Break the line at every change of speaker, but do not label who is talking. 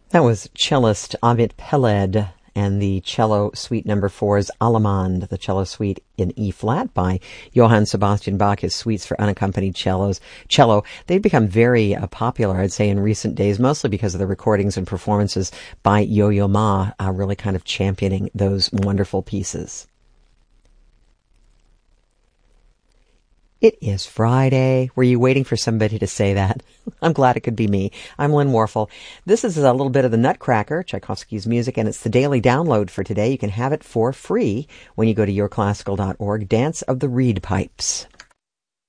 That was cellist Amit Peled and the cello suite number 4's Allemande, the cello suite in E-flat by Johann Sebastian Bach, his suites for unaccompanied cello. They've become very popular, I'd say, in recent days, mostly because of the recordings and performances by Yo-Yo Ma, really kind of championing those wonderful pieces. It is Friday. Were you waiting for somebody to say that? I'm glad it could be me. I'm Lynn Warfel. This is a little bit of the Nutcracker, Tchaikovsky's music, and it's the daily download for today. You can have it for free when you go to yourclassical.org. Dance of the Reed Pipes.